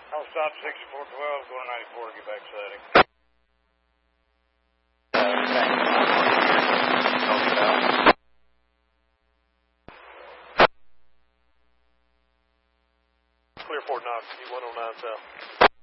I'll stop 6412, going 94, get back setting. Clear Fort Knox, you 109 South.